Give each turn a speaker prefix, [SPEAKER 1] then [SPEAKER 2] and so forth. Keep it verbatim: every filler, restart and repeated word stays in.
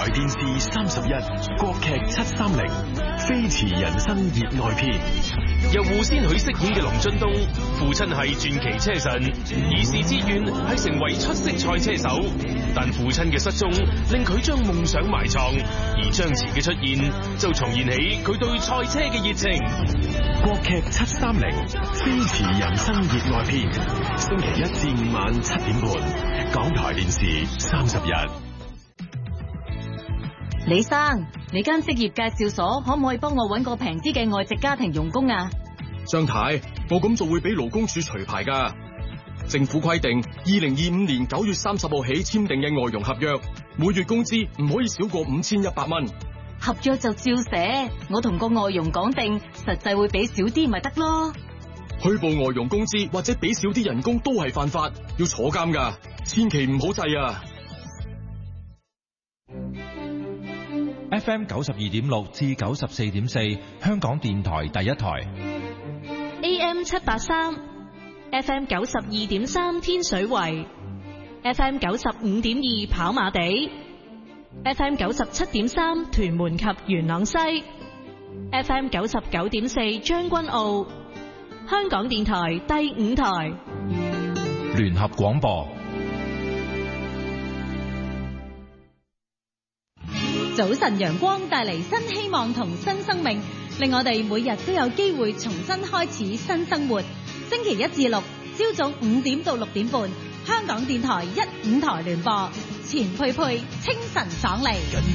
[SPEAKER 1] 台電視三十一國劇七三零飛馳人生熱愛篇，
[SPEAKER 2] 由胡先煦飾演嘅龍津東，父親係傳奇車神，兒時志願係成為出色賽車手，但父親嘅失蹤令佢將夢想埋葬，而張弛嘅出現就重燃起佢對賽車嘅熱情。
[SPEAKER 1] 國劇七三零飛馳人生熱愛篇，星期一至五晚七點半，港台電視三十一。
[SPEAKER 3] 李生，你間職業介紹所可唔可以幫我搵個平啲嘅外籍家庭傭工啊？
[SPEAKER 4] 張太，我咁做會俾勞工處除牌噶。政府規定，二零二五年九月三十號起簽訂嘅外傭合約，每月工資唔可以少過五千一百蚊。
[SPEAKER 3] 合約就照寫，我同個外傭講定，實際會俾少啲咪得咯。
[SPEAKER 4] 虛報外傭工資或者俾少啲人工都係犯法，要坐監噶，千祈唔好制啊
[SPEAKER 5] ！F M 九十二點六至九十四點四，香港電台第一台。
[SPEAKER 6] A M 七八三，F M 九十二點三天水圍，F M 九十五點二跑馬地，F M 九十七點三屯門及元朗西，F M 九十九點四將軍澳，香港電台第五台
[SPEAKER 5] 聯合廣播。
[SPEAKER 3] 早晨陽光帶嚟新希望同新生命，令我哋每日都有機會重新開始新生活。星期一至六朝早五點到六點半，香港電台一五台聯播，錢佩佩清晨爽利。